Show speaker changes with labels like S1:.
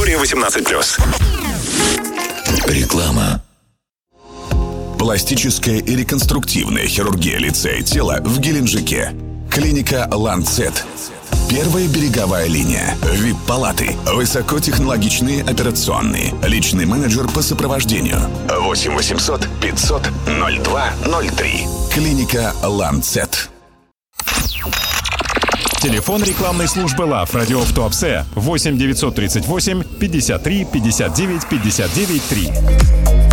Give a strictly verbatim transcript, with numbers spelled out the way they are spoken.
S1: Категория восемнадцать плюс.
S2: Реклама. Пластическая и реконструктивная хирургия лица и тела в Геленджике. Клиника «Ланцет». Первая береговая линия. ви ай пи-палаты. Высокотехнологичные операционные. Личный менеджер по сопровождению. восемь восемьсот пятьсот ноль два ноль три. Клиника «Ланцет».
S3: Телефон рекламной службы ЛАВ «Радио в Туапсе» восемь девятьсот тридцать восемь пятьдесят три пятьдесят девять пятьдесят девять три.